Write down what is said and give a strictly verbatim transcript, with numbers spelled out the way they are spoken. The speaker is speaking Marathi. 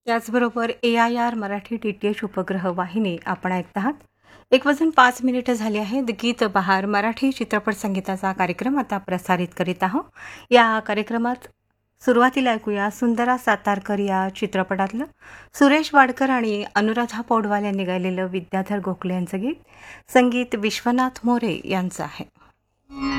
त्याचबरोबर ए I R Marathi D T H उपग्रह वाहिनी आपण ऐकत आहात. एक वाजून पाच मिनिटं झाली आहेत. गीत बहार मराठी चित्रपट संगीताचा कार्यक्रम आता प्रसारित करीत आहोत. या कार्यक्रमात सुरुवातीला ऐकूया सुंदरा सातारकर या चित्रपटातलं सुरेश वाडकर आणि अनुराधा पौडवाल यांनी गायलेलं विद्याधर गोखले यांचं गीत. संगीत विश्वनाथ मोरे यांचं आहे.